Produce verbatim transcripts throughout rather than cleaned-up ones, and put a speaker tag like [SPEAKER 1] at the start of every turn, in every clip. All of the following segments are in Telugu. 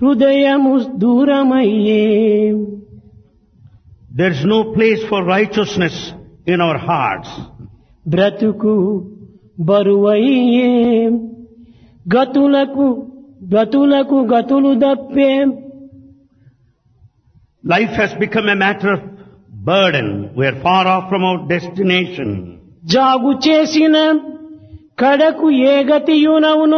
[SPEAKER 1] హృదయము దూరమయ్యే.
[SPEAKER 2] There is no place for righteousness in our hearts.
[SPEAKER 1] బ్రతుకు బరువయ్యే. గతులకు గతులకు గతులు దప్పే.
[SPEAKER 2] Life has become a matter of burden. We are far off from our destination.
[SPEAKER 1] జాగు చేసిన కడకు ఏ గతియునవునో.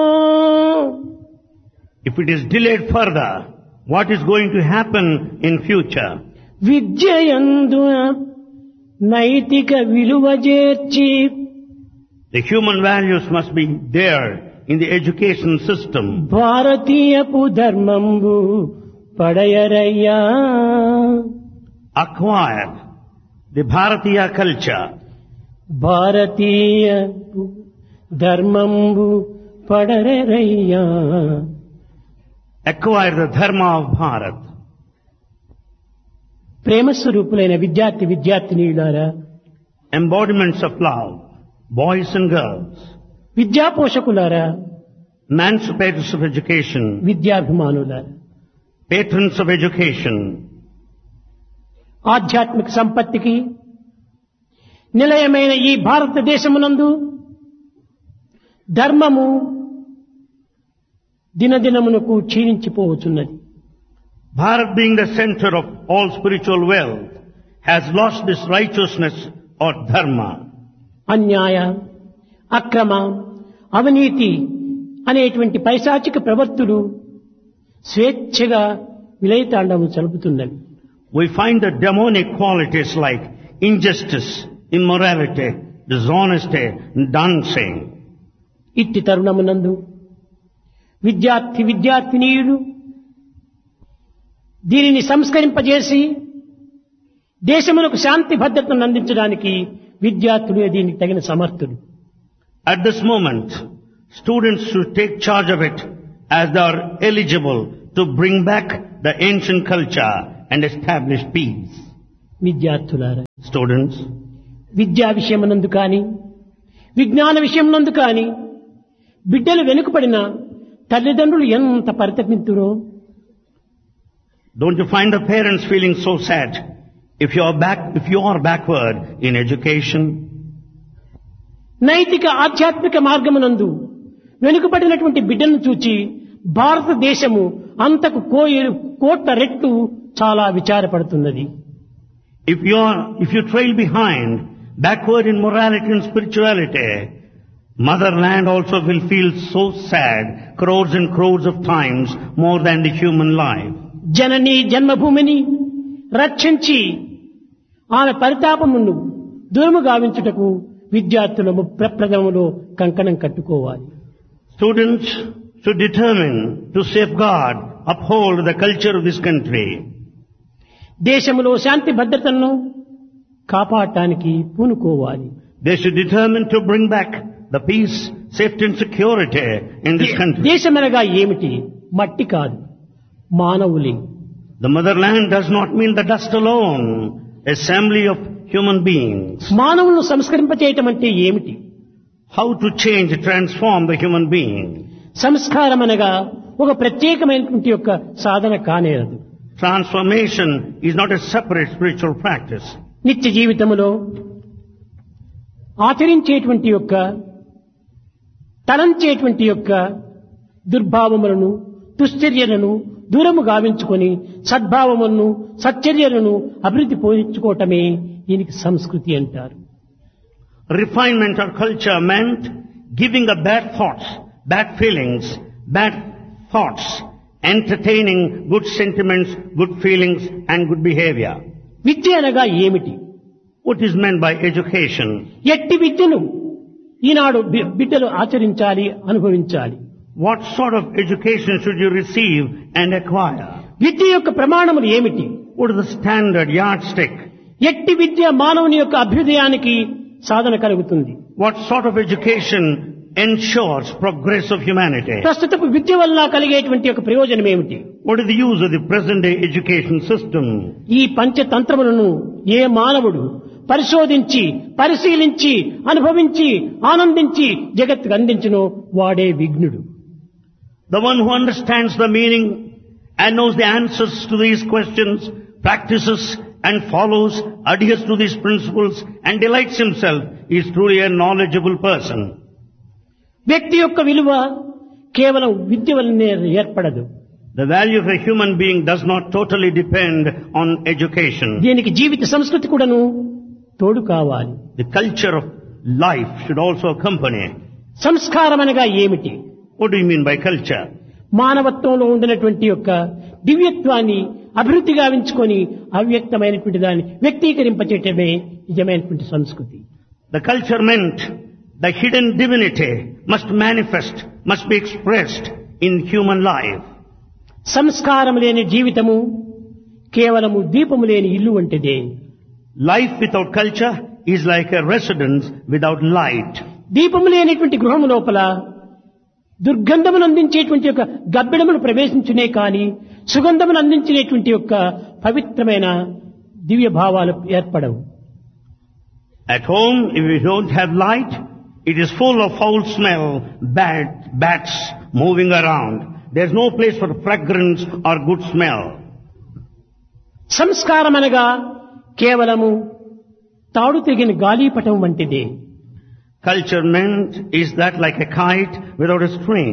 [SPEAKER 2] If it is delayed further, what is going to happen in future?
[SPEAKER 1] విద్యయందు నైతిక విలువ చేర్చి.
[SPEAKER 2] The human values must be there in the education system.
[SPEAKER 1] భారతీయపు ధర్మంబు పడయరయ్యా.
[SPEAKER 2] Acquire the Bharatiya culture.
[SPEAKER 1] భారతీయపు ధర్మంబు పడరయ్యా.
[SPEAKER 2] Acquire the dharma of Bharat.
[SPEAKER 1] ప్రేమ స్వరూపులైన విద్యార్థి విద్యార్థినీయులారా,
[SPEAKER 2] Embodiments of love, boys and girls,
[SPEAKER 1] విద్యా పోషకులారా,
[SPEAKER 2] emancipators of education,
[SPEAKER 1] విద్యాభిమానులారా,
[SPEAKER 2] patrons of education,
[SPEAKER 1] ఆధ్యాత్మిక సంపత్తికి నిలయమైన ఈ భారతదేశమునందు ధర్మము దినదినమునకు క్షీణించిపోవచ్చున్నది.
[SPEAKER 2] Bharat being the center of all spiritual wealth has lost this righteousness or dharma.
[SPEAKER 1] అన్యాయ, అక్రమ, అవినీతి అనేటువంటి పైశాచిక ప్రవృత్తులు స్వేచ్ఛగా విలయతాండవం చలుపుతున్నవి.
[SPEAKER 2] We find the demonic qualities like injustice, immorality, dishonesty, dancing.
[SPEAKER 1] ఇట్టి తరుణమునందు విద్యార్థి విద్యార్థినీయులు దీనిని సంస్కరింపజేసి దేశమునకు శాంతి భద్రతను అందించడానికి విద్యార్థులు దీనికి తగిన సమర్థులు.
[SPEAKER 2] At this moment, students should take charge of it as they are eligible to bring back the ancient culture and establish peace.
[SPEAKER 1] విద్యార్థులారా,
[SPEAKER 2] Students,
[SPEAKER 1] విద్యా విషయమునందు కానీ విజ్ఞాన విషయమునందు కానీ బిడ్డలు వెనుకబడిన తల్లిదండ్రులు ఎంత పరితపింతురో.
[SPEAKER 2] don't you find the parents feeling so sad if you are back, if you are backward in education?
[SPEAKER 1] నైతిక ఆధ్యాత్మిక మార్గమునందు వెనుకబడినటువంటి బిడ్డలను చూచి భారతదేశము అంతకు కోయి కోట్ల రెట్లు చాలా విచారపడుతున్నది.
[SPEAKER 2] If you are, if you trail behind, backward in morality and spirituality, motherland also will feel so sad crores and crores of times more than the human life.
[SPEAKER 1] జనని జన్మభూమిని రక్షించి ఆమె పరితాపమును దూరము గావించుటకు విద్యార్థులము ప్రప్రథమములో కంకణం కట్టుకోవాలి.
[SPEAKER 2] Students should determine to safeguard, uphold the culture of this country.
[SPEAKER 1] దేశములో శాంతి భద్రతలను కాపాడటానికి పూనుకోవాలి.
[SPEAKER 2] They should determine to bring back the peace, safety and security in this country.
[SPEAKER 1] దేశమనగా ఏమిటి? మట్టి కాదు, మానవులే.
[SPEAKER 2] The motherland does not mean the dust alone, assembly of human beings.
[SPEAKER 1] మానవులను సంస్కరింపచేయటం అంటే ఏమిటి?
[SPEAKER 2] How to change, transform the human being.
[SPEAKER 1] సంస్కారం అనగా ఒక ప్రత్యేకమైనటువంటి యొక్క సాధన కానేరదు.
[SPEAKER 2] Transformation is not a separate spiritual practice.
[SPEAKER 1] నిత్య జీవితములో ఆచరించేటువంటి యొక్క తలంచేటువంటి యొక్క దుర్భావములను దుశ్చర్యలను దూరము గావించుకొని సద్భావములను సచ్చర్యలను అభివృద్ధి పోయించుకోవటమే దీనికి సంస్కృతి అంటారు.
[SPEAKER 2] Refinement or culture meant giving up bad thoughts, bad feelings, bad thoughts, entertaining good sentiments, good feelings and good behavior.
[SPEAKER 1] విద్య అనగా ఏమిటి?
[SPEAKER 2] What is meant by education?
[SPEAKER 1] ఎట్టి విద్యను ఈనాడు బి- బిడ్డలు ఆచరించాలి, అనుభవించాలి.
[SPEAKER 2] What sort of education should you receive and acquire?
[SPEAKER 1] విద్య యొక్క ప్రమాణములు ఏమిటి?
[SPEAKER 2] What is the standard yardstick?
[SPEAKER 1] ఎట్టి విద్య మానవుని యొక్క అభ్యుదయానికి సాధన కలుగుతుంది.
[SPEAKER 2] What sort of education ensures progress of humanity?
[SPEAKER 1] ప్రస్తుతపు విద్య వల్ల కలిగేటువంటి యొక్క ప్రయోజనం ఏమిటి?
[SPEAKER 2] What is the use of the present day education system?
[SPEAKER 1] ఈ పంచతంత్రములను ఏ మానవుడు పరిశోధించి పరిశీలించి అనుభవించి ఆనందించి జగత్తుకు అందించునో వాడే విఘ్నుడు.
[SPEAKER 2] The one who understands the meaning and knows the answers to these questions, practices and follows, adheres to these principles and delights himself, is truly a knowledgeable person.
[SPEAKER 1] వ్యక్తి యొక్క విలువ కేవలం విద్య వల్లనే ఏర్పడదు.
[SPEAKER 2] The value of a human being does not totally depend on education.
[SPEAKER 1] దీనికి జీవిత సంస్కృతి కూడాను తోడు కావాలి.
[SPEAKER 2] The culture of life should also accompany.
[SPEAKER 1] సంస్కారం అనగా ఏమిటి?
[SPEAKER 2] What do you mean by culture?
[SPEAKER 1] మానవత్వంలో ఉండినటువంటి యొక్క దివ్యత్వాన్ని అభివృద్ధి గావించుకొని అవ్యక్తమైనటువంటి దాన్ని వ్యక్తీకరింపచేయటమే నిజమైనటువంటి సంస్కృతి.
[SPEAKER 2] The culture meant the hidden divinity must manifest, must be expressed in human life.
[SPEAKER 1] సంస్కారం లేని జీవితము కేవలము దీపము లేని ఇల్లు వంటిదే.
[SPEAKER 2] Life without culture is like a residence without light.
[SPEAKER 1] దీపము లేనటువంటి గృహము లోపల దుర్గంధమును అందించేటువంటి యొక్క గబ్బిడమును ప్రవేశించునే కాని సుగంధమును అందించేటువంటి యొక్క పవిత్రమైన దివ్య భావాలు ఏర్పడవు.
[SPEAKER 2] At home, if you don't have light, it is full of foul smell, bad bats moving around. There's no place for fragrance or good smell.
[SPEAKER 1] సంస్కారం అనగా కేవలము తాడు తెగిన గాలిపటం వంటిదే.
[SPEAKER 2] Culture meant is that like a kite without a string.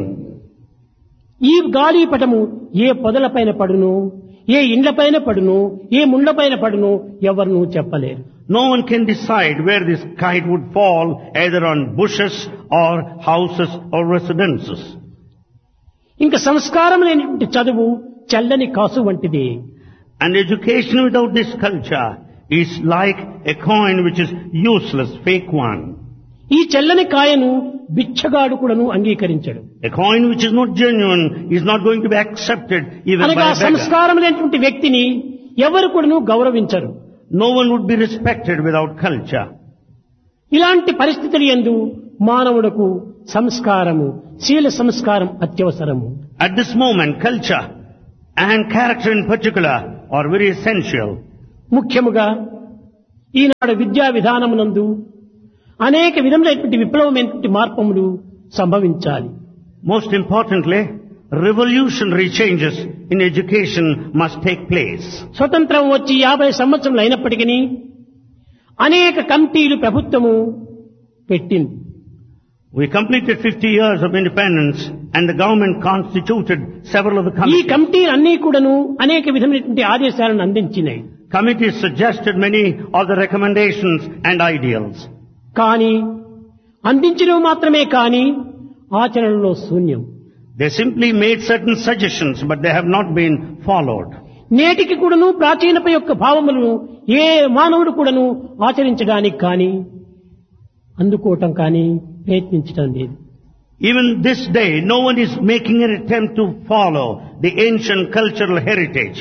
[SPEAKER 1] ఈ గాలిపటము ఏ పొదలపైన పడును, ఏ ఇండ్లపైన పడును, ఏ ముండ్లపైన పడును ఎవరునూ చెప్పలేరు.
[SPEAKER 2] No one can decide where this kite would fall, either on bushes or houses or residences.
[SPEAKER 1] ఇంకా సంస్కారం లేనిటువంటి చదువు చల్లని కాసు వంటిది.
[SPEAKER 2] And education without this culture is like a coin which is useless, fake one.
[SPEAKER 1] ఈ చల్లని కాయను బిచ్చగాడు కూడాను అంగీకరించడు.
[SPEAKER 2] A coin which is not genuine is not going to be accepted even by
[SPEAKER 1] అనగా
[SPEAKER 2] a beggar.
[SPEAKER 1] సంస్కారం లేనటువంటి వ్యక్తిని ఎవరు కూడాను గౌరవించరు.
[SPEAKER 2] No one would be respected without culture.
[SPEAKER 1] ఇలాంటి పరిస్థితులు యందు మానవులకు సంస్కారము, శీల సంస్కారం అత్యవసరము.
[SPEAKER 2] At this moment, culture and character in particular are very essential.
[SPEAKER 1] ముఖ్యముగా ఈనాడు విద్యా విధానమునందు అనేక విధములైనటువంటి విప్లవమైనటువంటి మార్పులు సంభవించాలి.
[SPEAKER 2] Most importantly, revolutionary changes in education must take place.
[SPEAKER 1] స్వతంత్రం వచ్చి యాభై సంవత్సరములు అయినప్పటికీ అనేక కమిటీలు ప్రభుత్వము పెట్టింది.
[SPEAKER 2] We completed fifty years of independence and the government constituted several of the
[SPEAKER 1] ఈ
[SPEAKER 2] committees.
[SPEAKER 1] కమిటీలు అన్నీ కూడాను అనేక విధమైనటువంటి ఆదేశాలను అందించినాయి.
[SPEAKER 2] Committees suggested many of the recommendations and ideals.
[SPEAKER 1] కానీ అందించడం మాత్రమే కానీ ఆచరణలో శూన్యం.
[SPEAKER 2] They simply made certain suggestions, but they have not been followed.
[SPEAKER 1] నేటికి కూడాను ప్రాచీనత యొక్క భావములను ఏ మానవుడు కూడాను ఆచరించడానికి కానీ అందుకోవటం కానీ ప్రయత్నించడం లేదు.
[SPEAKER 2] Even this day, no one is making an attempt to follow the ancient cultural heritage.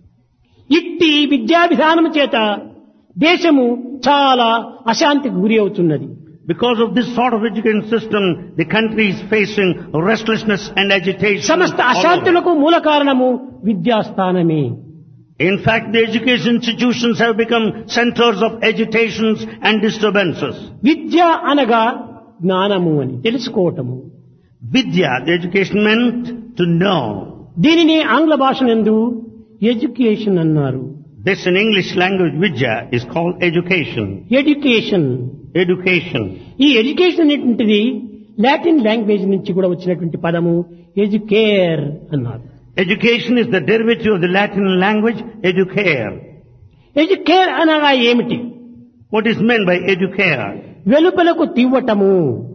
[SPEAKER 1] ఇట్టి విద్యా విధానము చేత దేశము చాలా అశాంతికి గురి అవుతున్నది.
[SPEAKER 2] Because of this sort of education system, the country is facing restlessness and agitation.
[SPEAKER 1] సమస్త
[SPEAKER 2] all over.
[SPEAKER 1] అశాంతులకు మూల కారణము విద్యాస్థానమే.
[SPEAKER 2] In fact, the education institutions have become centers of agitations and disturbances.
[SPEAKER 1] విద్య అనగా జ్ఞానము అని తెలుసుకోవటము.
[SPEAKER 2] Vidya, the education meant to know.
[SPEAKER 1] దీనిని ఆంగ్ల భాషనందు ఎడ్యుకేషన్ అన్నారు.
[SPEAKER 2] This in English language, Vidya, is called education.
[SPEAKER 1] Education.
[SPEAKER 2] Education.
[SPEAKER 1] ఈ ఎడ్యుకేషన్ అనేటువంటిది లాటిన్ లాంగ్వేజ్ నుంచి కూడా వచ్చినటువంటి పదము ఎడ్యుకేర్ అన్నారు.
[SPEAKER 2] Education is the derivative of the Latin language, educare.
[SPEAKER 1] Educare అనగా ఏమిటి?
[SPEAKER 2] What is meant by educare?
[SPEAKER 1] వెలుపలకు తివ్వటము.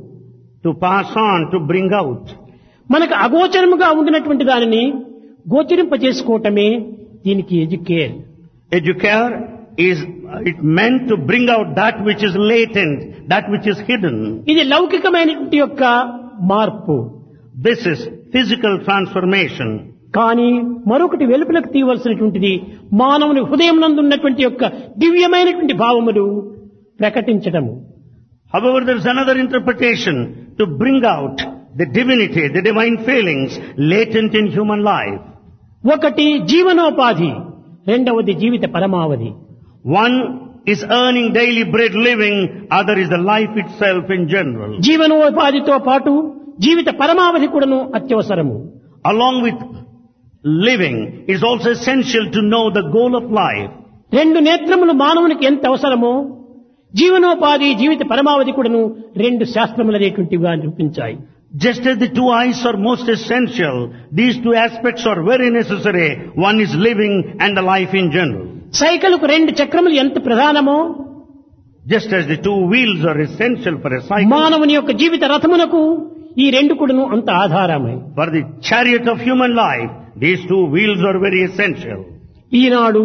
[SPEAKER 2] To pass on, to bring out.
[SPEAKER 1] మనకు అగోచరముగా ఉండినటువంటి దానిని గోచరింపజేసుకోవటమే దీనికి educare.
[SPEAKER 2] Educare is, it meant to bring out that which is latent, that which is hidden.
[SPEAKER 1] ఇది లౌకికమైనటువంటి యొక్క మార్పు.
[SPEAKER 2] This is physical transformation.
[SPEAKER 1] కానీ మరొకటి వెలుపలకు తీయవలసినటువంటిది మానవుని హృదయం నందు ఉన్నటువంటి యొక్క దివ్యమైనటువంటి భావములు ప్రకటించటము.
[SPEAKER 2] However, there is another interpretation to bring out the divinity, the divine feelings latent in human life.
[SPEAKER 1] ఒకటి జీవనోపాధి, రెండవది జీవిత పరమావధి.
[SPEAKER 2] One is earning daily bread living, other is the life itself in general.
[SPEAKER 1] జీవనోపాధితో పాటు జీవిత పరమావధి కూడాను అత్యవసరము.
[SPEAKER 2] Along with living, it is also essential to know the goal of life.
[SPEAKER 1] రెండు నేత్రములు మానవునికి ఎంత అవసరమో జీవనోపాధి జీవిత పరమావధి కూడాను రెండు శాస్త్రములనేటువంటివిగా నిరూపించాయి.
[SPEAKER 2] Just as the two eyes are most essential, these two aspects are very necessary. One is living and the life in general.
[SPEAKER 1] సైకిల్కు రెండు చక్రములు ఎంత ప్రధానమో,
[SPEAKER 2] just as the two wheels are essential for a cycle,
[SPEAKER 1] మానవుని యొక్క జీవిత రథమునకు ఈ రెండు కూడాను అంత ఆధారమే.
[SPEAKER 2] for the chariot of human life, these two wheels are very essential.
[SPEAKER 1] ఈనాడు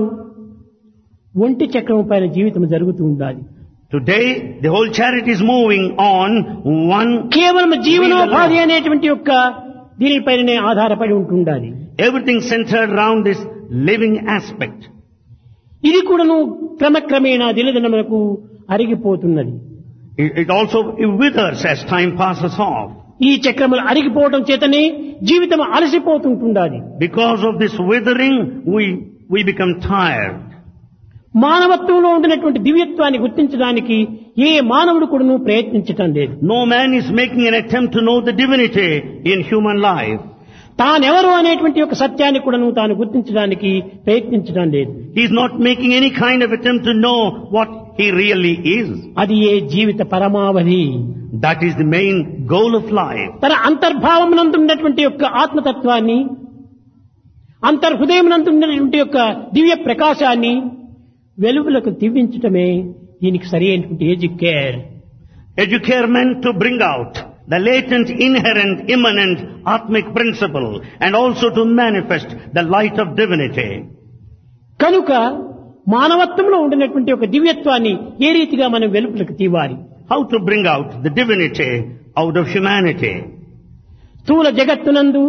[SPEAKER 1] ఒంటి చక్రం పైన జీవితం జరుగుతూ ఉండాలి.
[SPEAKER 2] Today, the whole chariot is moving on one.
[SPEAKER 1] కేవలం జీవనోపాధి అనేటువంటి యొక్క దీనిపైనే ఆధారపడి ఉంటుండాలి.
[SPEAKER 2] Everything centered around this living aspect.
[SPEAKER 1] ఇది కూడాను క్రమక్రమేణా దినదినములకు అరిగిపోతున్నది.
[SPEAKER 2] It, it also it withers as time passes off.
[SPEAKER 1] ఈ చక్రములు అరిగిపోవడం చేతనే జీవితం అలసిపోతుంటుండాలి.
[SPEAKER 2] Because of this withering, we we become tired.
[SPEAKER 1] మానవత్వంలో ఉండినటువంటి దివ్యత్వాన్ని గుర్తించడానికి ఏ మానవుడు కూడాను ప్రయత్నించటం లేదు.
[SPEAKER 2] No man is making an attempt to know the divinity in human life.
[SPEAKER 1] తానెవరు అనేటువంటి ఒక సత్యాన్ని కూడాను తాను గుర్తించడానికి ప్రయత్నించడం లేదు.
[SPEAKER 2] He is not making any kind of attempt to know what he really is.
[SPEAKER 1] అది ఏ జీవిత పరమావధి.
[SPEAKER 2] That is the main goal of life.
[SPEAKER 1] తన అంతర్భావమునందు ఉన్నటువంటి యొక్క ఆత్మతత్వాన్ని, అంతర్హృదయమునందు ఉన్నటువంటి యొక్క దివ్య ప్రకాశాన్ని వెలుగులకు తీవించటమే దీనికి సరైనటువంటి educare.
[SPEAKER 2] Educare meant to bring out the latent, inherent, immanent, atmic principle and also to manifest the light of divinity.
[SPEAKER 1] కనుక మానవత్వంలో ఉండినటువంటి ఒక దివ్యత్వాన్ని ఏ రీతిగా మనం వెలుగులకు తీవాలి?
[SPEAKER 2] How to bring out the divinity out of humanity?
[SPEAKER 1] స్థూల జగత్తునందు,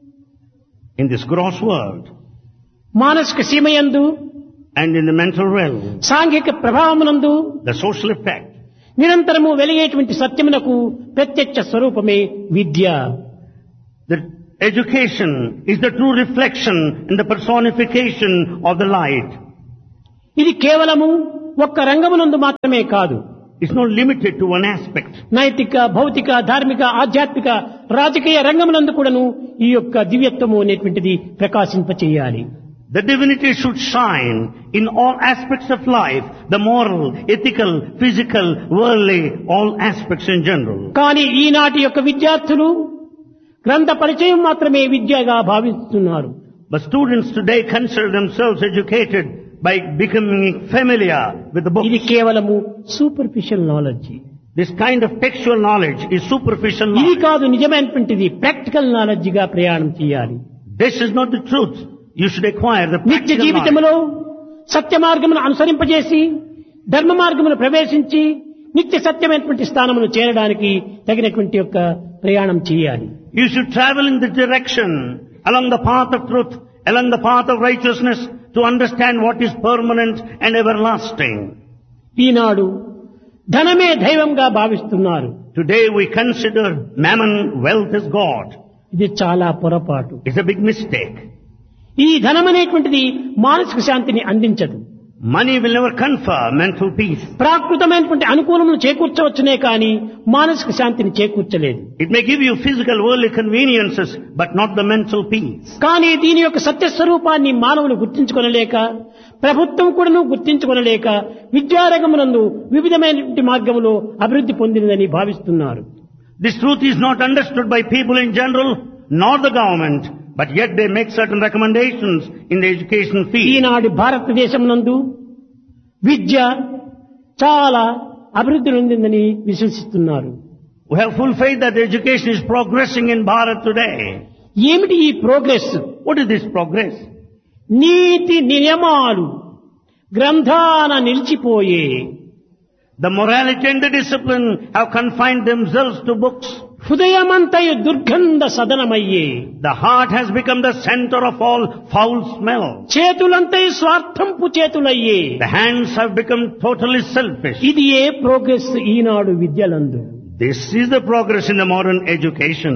[SPEAKER 2] in this gross world,
[SPEAKER 1] మానసిక సీమయందు,
[SPEAKER 2] and in the mental realm,
[SPEAKER 1] సాంఘిక ప్రభావమునందు,
[SPEAKER 2] the social effect,
[SPEAKER 1] నిరంతరము వెలిగేటువంటి సత్యమునకు ప్రత్యక్ష స్వరూపమే విద్య.
[SPEAKER 2] the education is the true reflection and the personification of the light.
[SPEAKER 1] ఇది కేవలము ఒక్క రంగమునందు మాత్రమే కాదు.
[SPEAKER 2] It's not limited to one aspect.
[SPEAKER 1] నైతిక, భౌతిక, ధార్మిక, ఆధ్యాత్మిక, రాజకీయ రంగమునందు కూడాను ఈ యొక్క దివ్యత్వము అనేటువంటిది ప్రకాశింపచేయాలి.
[SPEAKER 2] The divinity should shine in all aspects of life, the moral, ethical, physical, worldly, all aspects in general.
[SPEAKER 1] కానీ ఈనాటి యొక్క విద్యార్థులు గ్రంథ పరిచయం మాత్రమే విద్యగా భావిస్తున్నారు.
[SPEAKER 2] But students today consider themselves educated by becoming familiar with the
[SPEAKER 1] ఇది
[SPEAKER 2] books.
[SPEAKER 1] కేవలము superficial knowledge.
[SPEAKER 2] This kind of textual knowledge is superficial
[SPEAKER 1] ఇది
[SPEAKER 2] knowledge.
[SPEAKER 1] కాదు నిజమైనటువంటిది. ప్రాక్టికల్ నాలెడ్జ్ గా ప్రయాణం చేయాలి.
[SPEAKER 2] This is not the truth. You should acquire the
[SPEAKER 1] నిత్య
[SPEAKER 2] practical
[SPEAKER 1] జీవితంలో
[SPEAKER 2] knowledge.
[SPEAKER 1] సత్య మార్గమును అనుసరింపజేసి ధర్మ మార్గమును ప్రవేశించి నిత్య సత్యమైనటువంటి స్థానమును చేరడానికి తగినటువంటి యొక్క ప్రయాణం చేయాలి.
[SPEAKER 2] You should travel in the direction along the path of truth, along the path of righteousness to understand what is permanent and everlasting.
[SPEAKER 1] ఈనాడు ధనమే దైవంగా భావిస్తున్నారు.
[SPEAKER 2] Today we consider mammon, wealth as God.
[SPEAKER 1] ఇది చాలా పొరపాటు.
[SPEAKER 2] It's a big mistake.
[SPEAKER 1] ఈ ధనం అనేటువంటిది మానసిక శాంతిని అందించదు.
[SPEAKER 2] Money will never confer mental peace.
[SPEAKER 1] ప్రాకృతమైనటువంటి అనుకూలమును చేకూర్చవచ్చునే కానీ మానసిక శాంతిని చేకూర్చలేదు.
[SPEAKER 2] It may give you physical worldly conveniences, but not the mental peace.
[SPEAKER 1] కానీ దీని యొక్క సత్యస్వరూపాన్ని మానవులు గుర్తించుకొనలేక, ప్రభుత్వం కూడాను గుర్తించుకొనలేక విద్యారంగమునందు వివిధమైనటువంటి మార్గములో అభివృద్ధి పొందినదని భావిస్తున్నారు.
[SPEAKER 2] This truth is not understood by people in general, nor the government, but yet they make certain recommendations in the education field.
[SPEAKER 1] ఈనాడు భారతదేశమునందు విద్య చాలా అభివృద్ధి చెందిందని విశ్వసిస్తున్నారు.
[SPEAKER 2] We have full faith that education is progressing in Bharat today.
[SPEAKER 1] ఏమిటి ఈ progress?
[SPEAKER 2] What is this progress?
[SPEAKER 1] నీతి నియమాలు గ్రంథాన నిలిచిపోయే.
[SPEAKER 2] The morality and the discipline have confined themselves to books.
[SPEAKER 1] హృదయమంతయు దుర్గంధ సదనమయ్యే.
[SPEAKER 2] The heart has become the center of all foul smell.
[SPEAKER 1] చేతులంతయు స్వార్థంపు చేతులయ్యే.
[SPEAKER 2] The hands have become totally selfish.
[SPEAKER 1] ఇది ఏ progress Eenadu విద్యలందు?
[SPEAKER 2] This is the progress in the modern education.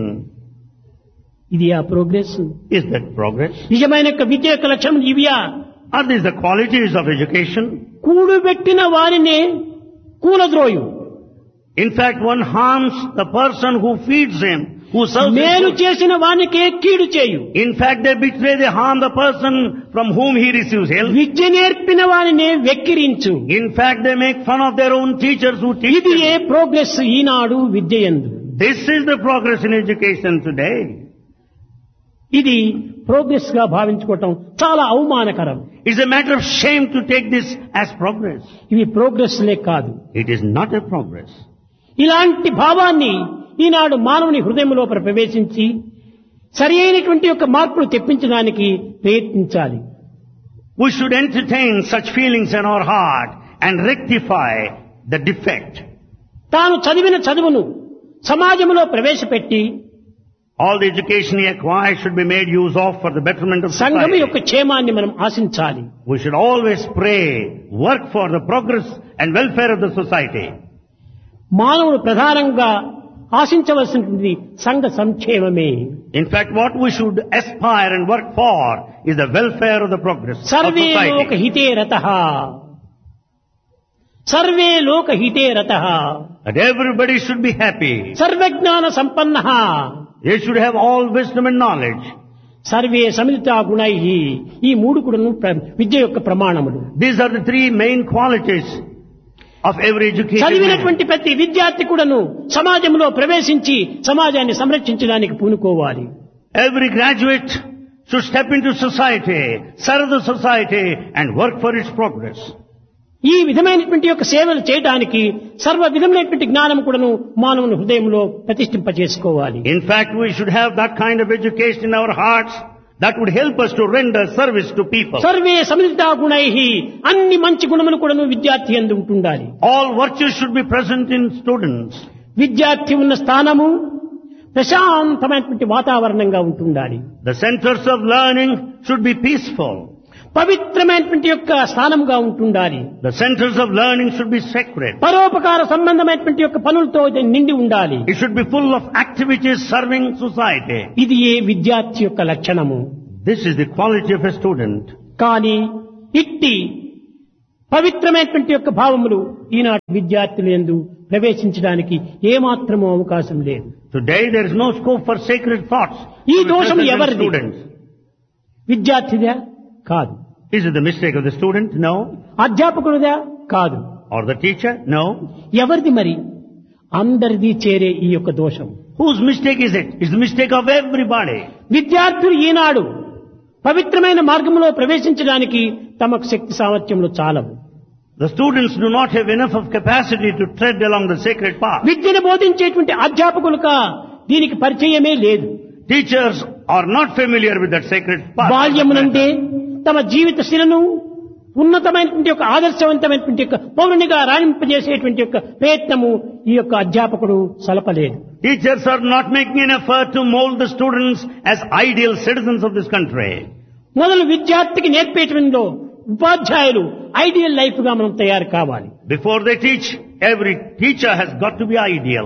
[SPEAKER 1] ఇది ఆ ప్రోగ్రెస్?
[SPEAKER 2] Is that progress?
[SPEAKER 1] నిజమైన యొక్క విద్య యొక్క లక్ష్యం ఇవియా?
[SPEAKER 2] Are these the qualities of education?
[SPEAKER 1] కూడుబెట్టిన వారినే కూలద్రోయు.
[SPEAKER 2] In fact, one harms the person who feeds him who serves
[SPEAKER 1] మేలు
[SPEAKER 2] him.
[SPEAKER 1] చేసిన వానికే కీడు చేయు.
[SPEAKER 2] In fact, they betray, they harm the person from whom he receives help.
[SPEAKER 1] విద్య నేర్పిన వానినే వెక్కిరించు.
[SPEAKER 2] In fact, they make fun of their own teachers who teach
[SPEAKER 1] ఇది ఏ
[SPEAKER 2] them.
[SPEAKER 1] Progress Eenadu విద్యయందు.
[SPEAKER 2] This is the progress in education today.
[SPEAKER 1] ఇది ప్రోగ్రెస్ గా భావించుకోవటం చాలా అవమానకరం.
[SPEAKER 2] It's a matter of shame to take this as progress.
[SPEAKER 1] ఇవి ప్రోగ్రెస్లే కాదు.
[SPEAKER 2] It is not a progress.
[SPEAKER 1] ఇలాంటి భావాన్ని ఈనాడు మానవుని హృదయం లోపల ప్రవేశించి సరి అయినటువంటి యొక్క మార్పులు తెప్పించడానికి ప్రయత్నించాలి.
[SPEAKER 2] We should entertain such feelings in our heart and rectify the defect.
[SPEAKER 1] తాను చదివిన చదువును సమాజంలో ప్రవేశపెట్టి
[SPEAKER 2] All the education he acquires should be made use of for the betterment of
[SPEAKER 1] సంఘం
[SPEAKER 2] society.
[SPEAKER 1] యొక్క క్షేమాన్ని మనం ఆశించాలి.
[SPEAKER 2] We should always pray, work for the progress and welfare of the society.
[SPEAKER 1] మానవుడు ప్రధానంగా ఆశించవలసినది సంఘ సంక్షేమమే.
[SPEAKER 2] In fact, what we should aspire and work for is the welfare of the progress of
[SPEAKER 1] survey లోక
[SPEAKER 2] society.
[SPEAKER 1] హితే రతః సర్వే లోక హితే రతః
[SPEAKER 2] That everybody should be happy.
[SPEAKER 1] సర్వజ్ఞాన సంపన్నః
[SPEAKER 2] They should have all wisdom and knowledge.
[SPEAKER 1] Survey సమిలితా గుణైః. ఈ మూడు కూడాను ప్ర- విద్య యొక్క ప్రమాణములు.
[SPEAKER 2] These are the three main qualities of every educated man.
[SPEAKER 1] చదివినటువంటి ప్రతి విద్యార్థి కూడాను సమాజంలో ప్రవేశించి సమాజాన్ని సంరక్షించడానికి పూనుకోవాలి.
[SPEAKER 2] Every graduate should step into society, serve the society and work for its progress.
[SPEAKER 1] ఈ విధమైనటువంటి యొక్క సేవలు చేయడానికి సర్వ విధమైనటువంటి జ్ఞానం కూడాను మానవుని హృదయంలో ప్రతిష్ఠింపజేసుకోవాలి.
[SPEAKER 2] In fact, we should have that kind of education in our hearts that would help us to render service to people.
[SPEAKER 1] Survey సమిలితా గుణైః. అన్ని మంచి గుణములు కూడాను విద్యార్థి యందు ఉంటుండాలి.
[SPEAKER 2] All virtues should be present in students.
[SPEAKER 1] విద్యార్థి ఉన్న స్థానము ప్రశాంతమైనటువంటి వాతావరణంగా ఉంటుండాలి.
[SPEAKER 2] The centers of learning should be peaceful.
[SPEAKER 1] పవిత్రమైనటువంటి యొక్క స్థానంగా ఉంటుండాలి.
[SPEAKER 2] The centers of learning should be sacred.
[SPEAKER 1] పరోపకార సంబంధమైనటువంటి యొక్క పనులతో ఇది నిండి ఉండాలి.
[SPEAKER 2] It should be full of activities serving society.
[SPEAKER 1] ఇది ఏ విద్యార్థి యొక్క లక్షణము.
[SPEAKER 2] This is the quality of a student.
[SPEAKER 1] కానీ ఇట్టి పవిత్రమైనటువంటి యొక్క భావములు ఈనాటి విద్యార్థుల యందు ప్రవేశించడానికి ఏమాత్రమూ అవకాశం లేదు.
[SPEAKER 2] Today there is no scope for sacred thoughts.
[SPEAKER 1] ఈ
[SPEAKER 2] to be
[SPEAKER 1] దోషం
[SPEAKER 2] present in
[SPEAKER 1] ఎవరిది?
[SPEAKER 2] students.
[SPEAKER 1] విద్యార్థిదా? కాదు.
[SPEAKER 2] Is it the mistake of the student? No.
[SPEAKER 1] అధ్యాపకుడిదా? కాదు.
[SPEAKER 2] Or the teacher? No.
[SPEAKER 1] ఎవరిది మరి? అందరిది చేరే ఈ యొక్క దోషం.
[SPEAKER 2] Whose mistake is it? It's the mistake of everybody.
[SPEAKER 1] విద్యార్థులు ఈనాడు పవిత్రమైన మార్గంలో ప్రవేశించడానికి తమకు శక్తి సామర్థ్యంలో చాలవు.
[SPEAKER 2] The students do not have enough of capacity to tread along the sacred path.
[SPEAKER 1] విద్యను బోధించేటువంటి అధ్యాపకులుగా దీనికి పరిచయమే లేదు.
[SPEAKER 2] Teachers are not familiar with that sacred path.
[SPEAKER 1] బాల్యమునందే తమ జీవిత శిలను ఉన్నతమైనటువంటి యొక్క ఆదర్శవంతమైనటువంటి యొక్క పౌరునిగా రాణింపజేసేటువంటి యొక్క ప్రయత్నము ఈ యొక్క అధ్యాపకుడు సలపలేదు.
[SPEAKER 2] Teachers are not making an effort to mold the students as ideal citizens of this country.
[SPEAKER 1] మొదలు విద్యార్థికి నేర్పేటంలో ఉపాధ్యాయులు ఐడియల్ లైఫ్ గా మనం తయారు కావాలి.
[SPEAKER 2] Before they teach, every teacher has got to be ideal.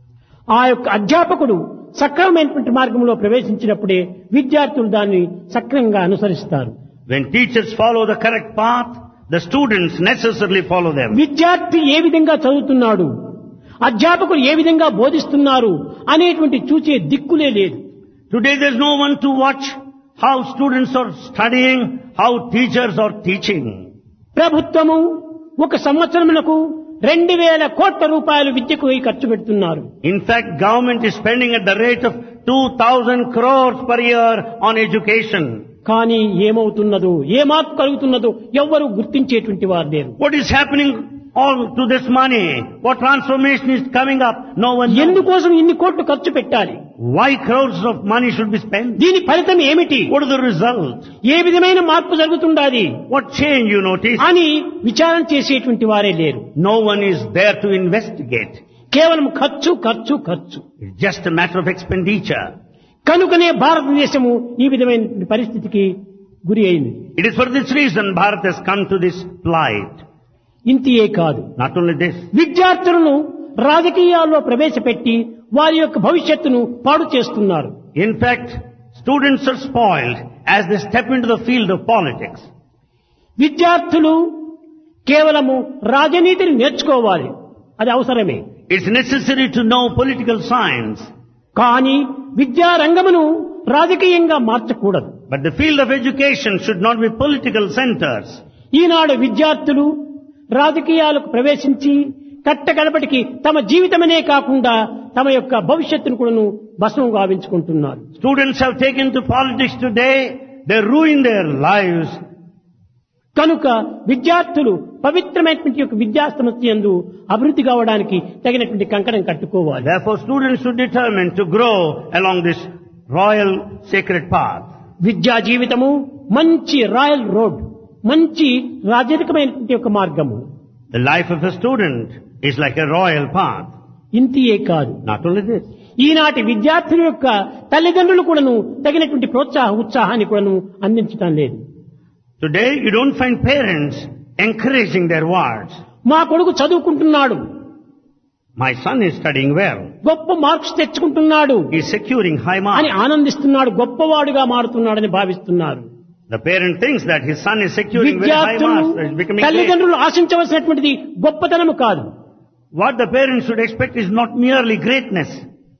[SPEAKER 1] ఆ యొక్క అధ్యాపకుడు సక్రమమైనటువంటి మార్గంలో ప్రవేశించినప్పుడే విద్యార్థులు దాన్ని సక్రమంగా అనుసరిస్తారు.
[SPEAKER 2] When teachers follow the correct path, the students necessarily follow them.
[SPEAKER 1] విద్యార్థి ఏ విధంగా చదువుతున్నాడు, అధ్యాపకులు ఏ విధంగా బోధిస్తున్నారు అనేటువంటి చూచే దిక్కులే లేదు.
[SPEAKER 2] Today there is no one to watch how students are studying, how teachers are teaching.
[SPEAKER 1] ప్రభుత్వము ఒక సంవత్సరములకు రెండు వేల కోట్ల రూపాయలు విద్యకు ఖర్చు పెడుతున్నారు.
[SPEAKER 2] In fact, government is spending at the rate of two thousand crores per year on education.
[SPEAKER 1] కానీ ఏమవుతున్నదో, ఏ మార్పు కలుగుతున్నదో ఎవ్వరూ గుర్తించేటువంటి వారు లేరు.
[SPEAKER 2] What is happening all to this money? What transformation is coming up? No one knows.
[SPEAKER 1] ఎందుకోసం ఇన్ని కోట్లు ఖర్చు పెట్టాలి?
[SPEAKER 2] Why crores of money should be spent?
[SPEAKER 1] దీని ఫలితం ఏమిటి?
[SPEAKER 2] What is the result?
[SPEAKER 1] ఏ విధమైన మార్పు జరుగుతుండాలి
[SPEAKER 2] What change you notice?
[SPEAKER 1] అని విచారణ చేసేటువంటి వారే లేరు.
[SPEAKER 2] No one is there to investigate.
[SPEAKER 1] కేవలం ఖర్చు ఖర్చు ఖర్చు.
[SPEAKER 2] It's just a matter of expenditure.
[SPEAKER 1] కనుకనే భారతదేశము ఈ విధమైన పరిస్థితికి గురి అయింది.
[SPEAKER 2] It is for this reason Bharat has come to this plight.
[SPEAKER 1] ఇంతియే కాదు,
[SPEAKER 2] Not only this,
[SPEAKER 1] విద్యార్థులను రాజకీయాల్లో ప్రవేశపెట్టి వారి యొక్క భవిష్యత్తును పాడు చేస్తున్నారు.
[SPEAKER 2] in fact, students are spoiled as they step into the field of politics.
[SPEAKER 1] విద్యార్థులు కేవలము రాజనీతిని నేర్చుకోవాలి, అది అవసరమే.
[SPEAKER 2] It's necessary to know political science.
[SPEAKER 1] కానీ విద్యారంగమును రాజకీయంగా మార్చకూడదు.
[SPEAKER 2] But the field of education should not be political centers.
[SPEAKER 1] ఈనాడు విద్యార్థులు రాజకీయాలకు ప్రవేశించి కట్టగడపటికి తమ జీవితమనే కాకుండా తమ యొక్క భవిష్యత్తును కూడాను భస్మం గావించుకుంటున్నారు.
[SPEAKER 2] Students have taken to politics today, they ruin their lives.
[SPEAKER 1] కనుక విద్యార్థులు పవిత్రమైనటువంటి యొక్క విద్యా సంస్థ యందు అభివృద్ధి కావడానికి తగినటువంటి కంకణం కట్టుకోవాలి.
[SPEAKER 2] Therefore students should determine to grow along this royal sacred path.
[SPEAKER 1] విద్యా జీవితము మంచి రాయల్ రోడ్, మంచి రాజరికమైనటువంటి యొక్క మార్గము.
[SPEAKER 2] The life of a student is like a royal path.
[SPEAKER 1] ఇంతియే కాదు,
[SPEAKER 2] Not only this.
[SPEAKER 1] ఈనాటి విద్యార్థుల యొక్క తల్లిదండ్రులు కూడాను తగినటువంటి ప్రోత్సాహ ఉత్సాహాన్ని కూడాను అందించడం లేదు.
[SPEAKER 2] Today you don't find parents encouraging their wards.
[SPEAKER 1] మా కొడుకు చదువుకుంటున్నాడు,
[SPEAKER 2] My son is studying well.
[SPEAKER 1] గొప్ప marks తెచ్చుకుంటున్నాడు
[SPEAKER 2] He is securing high
[SPEAKER 1] అని
[SPEAKER 2] marks.
[SPEAKER 1] ఆనందిస్తున్నాడు, గొప్పవాడుగా మారుతున్నాడని భావిస్తున్నారు.
[SPEAKER 2] The parent thinks that his son is securing very high
[SPEAKER 1] విద్యార్థులు
[SPEAKER 2] marks, that is becoming great.
[SPEAKER 1] తల్లిదండ్రులు ఆశించవలసినటువంటిది గొప్పతనము కాదు,
[SPEAKER 2] What the parents should expect is not merely greatness.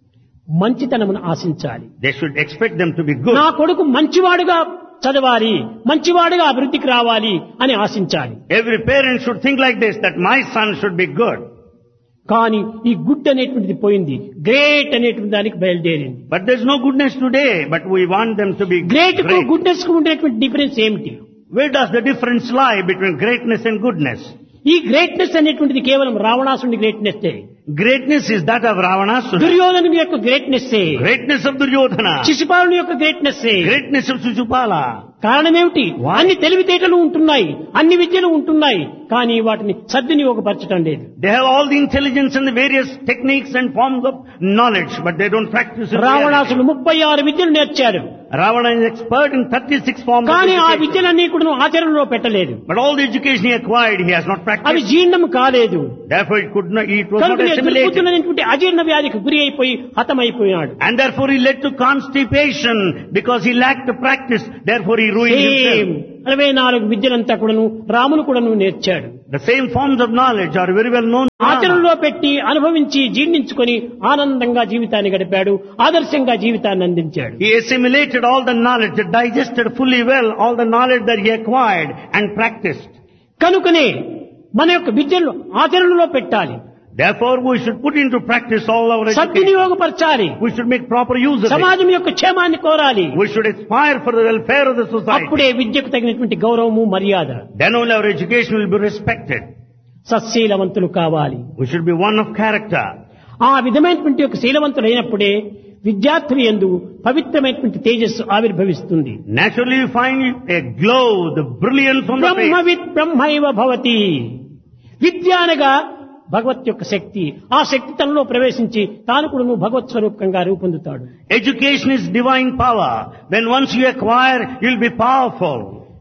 [SPEAKER 1] మంచితనమును ఆశించాలి.
[SPEAKER 2] They should expect them to be good.
[SPEAKER 1] నా కొడుకు మంచివాడుగా చదవాలి, మంచివాడుగా అభివృద్ధికి రావాలి అని ఆశించాలి.
[SPEAKER 2] Every parent should think like this, that my son should be good.
[SPEAKER 1] కానీ ఈ గుడ్ అనేటువంటిది పోయింది, గ్రేట్ అనేటువంటి దానికి బయలుదేరింది.
[SPEAKER 2] But there's no goodness today, but we want them to be
[SPEAKER 1] great కు
[SPEAKER 2] great.
[SPEAKER 1] గుడ్నెస్ కు ఉండేటువంటి డిఫరెన్స్ ఏమిటి?
[SPEAKER 2] Where does the difference lie between greatness and goodness?
[SPEAKER 1] ఈ గ్రేట్నెస్ అనేటువంటిది కేవలం రావణాసుని greatness.
[SPEAKER 2] Greatness is that of Ravanasura.
[SPEAKER 1] దుర్యోధను యొక్క గ్రేట్నెస్,
[SPEAKER 2] Greatness of Duryodhana.
[SPEAKER 1] శిశుపాలుని యొక్క greatness.
[SPEAKER 2] Greatness of Shishupala.
[SPEAKER 1] కారణమేమిటి?
[SPEAKER 2] Why?
[SPEAKER 1] అన్ని తెలివితేటలు ఉంటున్నాయి, అన్ని విద్యలు ఉంటున్నాయి, కానీ వాటిని సద్వినియోగపరచడం లేదు.
[SPEAKER 2] They have all the intelligence and the various techniques and forms of knowledge, but they don't practice it.
[SPEAKER 1] రావణాసుడు ముప్పై ఆరు విద్యలు నేర్చాడు,
[SPEAKER 2] Ravana is expert in thirty-six forms of
[SPEAKER 1] కానీ ఆ
[SPEAKER 2] education.
[SPEAKER 1] విద్యలన్నీ కూడా ఆచరణలో పెట్టలేదు.
[SPEAKER 2] But all the education he acquired, he has not
[SPEAKER 1] అవి
[SPEAKER 2] practiced.
[SPEAKER 1] జీర్ణం కాలేదు.
[SPEAKER 2] Therefore it could not, it was not
[SPEAKER 1] కనుక
[SPEAKER 2] assimilated.
[SPEAKER 1] ఎదుర్కొంటున్నటువంటి అజీర్ణ వ్యాధికి గురి అయిపోయి హతమైపోయాడు.
[SPEAKER 2] And therefore he led to constipation because he lacked the practice. Therefore he ruined
[SPEAKER 1] same
[SPEAKER 2] himself.
[SPEAKER 1] అరవై నాలుగు విద్యలంతా కూడాను రాములు కూడాను నేర్చాడు.
[SPEAKER 2] The same forms of knowledge are very well known. to Rama.
[SPEAKER 1] ఆచరణలో పెట్టి అనుభవించి జీర్ణించుకొని ఆనందంగా జీవితాన్ని గడిపాడు, ఆదర్శంగా జీవితాన్ని అందించాడు.
[SPEAKER 2] He assimilated all the knowledge, digested fully well all the knowledge that he acquired and practiced.
[SPEAKER 1] కనుకనే మన యొక్క విద్యను ఆచరణలో పెట్టాలి,
[SPEAKER 2] Therefore we should put into practice all our education.
[SPEAKER 1] సద్వినియోగపరచాలి,
[SPEAKER 2] We should make proper use of it.
[SPEAKER 1] సమాజం యొక్క క్షేమాన్ని కోరాలి.
[SPEAKER 2] We should aspire for the welfare of the society.
[SPEAKER 1] అప్పుడే విద్యకు తగినటువంటి గౌరవము మర్యాద.
[SPEAKER 2] Then only our education will be respected.
[SPEAKER 1] సత్శీలవంతులు కావాలి.
[SPEAKER 2] We should be one of character.
[SPEAKER 1] ఆ విధమైనటువంటి యొక్క శీలవంతులైనప్పుడే విద్యార్థులు యందు పవిత్రమైనటువంటి తేజస్సు ఆవిర్భవిస్తుంది.
[SPEAKER 2] Naturally you find a glow, the brilliance on the face.
[SPEAKER 1] బ్రహ్మవిత్ బ్రహ్మైవ భవతి. విద్య అనగా భగవత్ యొక్క శక్తి, ఆ శక్తి తనలో ప్రవేశించి తాను కూడా భగవత్ స్వరూపంగా రూపొందుతాడు.
[SPEAKER 2] Education is divine power. When once you acquire, you'll be powerful.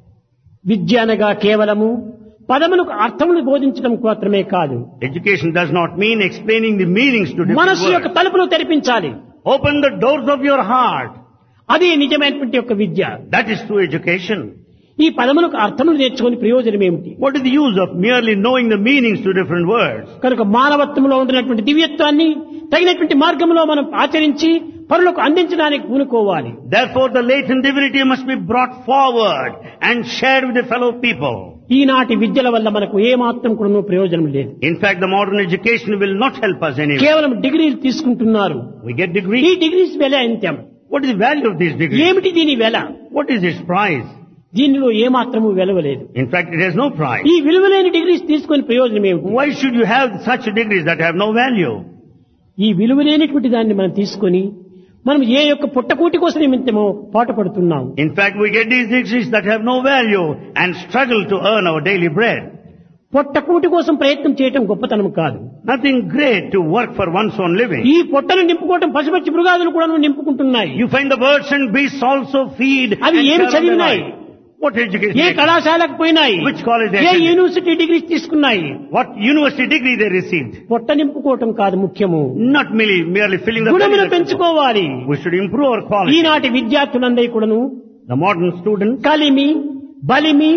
[SPEAKER 1] విద్య అనగా కేవలము పదములకు అర్థములు బోధించడం మాత్రమే కాదు,
[SPEAKER 2] Education does not mean explaining the meanings to different
[SPEAKER 1] మనస్సు యొక్క
[SPEAKER 2] words.
[SPEAKER 1] తలుపులు తెరిపించాలి.
[SPEAKER 2] Open the doors of your heart.
[SPEAKER 1] అది నిజమైనటువంటి యొక్క విద్య.
[SPEAKER 2] That is true education.
[SPEAKER 1] ఈ పదములకు అర్థములు నేర్చుకుని ప్రయోజనం ఏమిటి?
[SPEAKER 2] What is the use of merely knowing the meanings to different words?
[SPEAKER 1] కనుక మానవత్వంలో ఉంటున్నటువంటి దివ్యత్వాన్ని తగినటువంటి మార్గంలో మనం ఆచరించి పరులకు అందించడానికి పూనుకోవాలి.
[SPEAKER 2] Therefore the latent divinity must be brought forward and shared with the fellow people.
[SPEAKER 1] ఈనాటి విద్యల వల్ల మనకు ఏ మాత్రం కూడా ప్రయోజనం లేదు.
[SPEAKER 2] In fact, the modern education will not help us anyway.
[SPEAKER 1] కేవలం డిగ్రీలు తీసుకుంటున్నారు.
[SPEAKER 2] We get
[SPEAKER 1] ఈ
[SPEAKER 2] degree.
[SPEAKER 1] డిగ్రీస్ వెల ఎంతం?
[SPEAKER 2] What is the value of these degrees?
[SPEAKER 1] ఏమిటి దీని వెల?
[SPEAKER 2] What is its price?
[SPEAKER 1] దీనిలో ఏ మాత్రము వెలవలేదు.
[SPEAKER 2] In fact, it has no price.
[SPEAKER 1] ఈ విలువలేని డిగ్రీస్ తీసుకొని ప్రయోజనం ఏమిటి?
[SPEAKER 2] Why should you have such degrees that have no value?
[SPEAKER 1] ఈ విలువలేనటువంటి దాన్ని మనం తీసుకొని మనం ఏ యొక్క పుట్టకూటి కోసం నిమిత్తమో పాటుపడుతున్నాం.
[SPEAKER 2] In fact, we get these degrees that have no value and struggle to earn our daily bread.
[SPEAKER 1] పొట్టకూటి కోసం ప్రయత్నం చేయటం గొప్పతనం కాదు.
[SPEAKER 2] Nothing great to work for one's own living.
[SPEAKER 1] ఈ పొట్టను నింపుకోవటం పశుపక్షి మృగాదులు కూడా నింపుకుంటున్నాయి.
[SPEAKER 2] You find the birds and beasts also feed.
[SPEAKER 1] అవి
[SPEAKER 2] and
[SPEAKER 1] ఏమి
[SPEAKER 2] share their
[SPEAKER 1] చదివినాయి?
[SPEAKER 2] life. What education?
[SPEAKER 1] A
[SPEAKER 2] they get?
[SPEAKER 1] కళాశాలకు పోయినాయి?
[SPEAKER 2] Which college they
[SPEAKER 1] A
[SPEAKER 2] attended?
[SPEAKER 1] University degrees తీసుకున్నాయి?
[SPEAKER 2] What university degree they received?
[SPEAKER 1] పొట్ట నింపుకోవటం కాదు ముఖ్యము,
[SPEAKER 2] Not merely, merely filling the
[SPEAKER 1] గుణమును
[SPEAKER 2] belly.
[SPEAKER 1] పెంచుకోవాలి.
[SPEAKER 2] We should improve our quality.
[SPEAKER 1] ఈనాటి విద్యార్థులందరి కూడాను
[SPEAKER 2] The modern students,
[SPEAKER 1] కలిమి, బలిమి,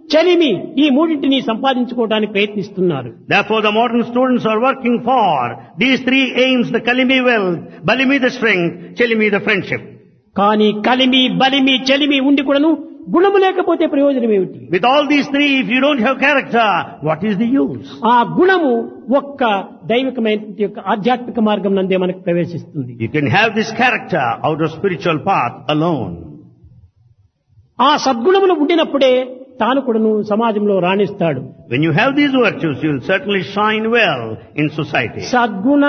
[SPEAKER 1] చలిమి ఈ మూడింటిని సంపాదించుకోవడానికి ప్రయత్నిస్తున్నారు.
[SPEAKER 2] Therefore the modern students are working for these three aims, the Kalimi wealth, Balimi the strength, Chalimi the friendship.
[SPEAKER 1] కానీ కలిమి బలిమి చలిమి ఉండి కూడాను గుణము లేకపోతే ప్రయోజనం ఏమిటి?
[SPEAKER 2] With all these three, if you don't have character, what is the use?
[SPEAKER 1] ఆ గుణము ఒక్క దైవికమైన యొక్క ఆధ్యాత్మిక మార్గం నందే మనకు ప్రవేశిస్తుంది.
[SPEAKER 2] You can have this character out of spiritual path alone.
[SPEAKER 1] ఆ సద్గుణములు ఉండినప్పుడే తాను కూడాను సమాజంలో రాణిస్తాడు.
[SPEAKER 2] When you have these virtues, you will certainly shine well in society.
[SPEAKER 1] సద్గుణ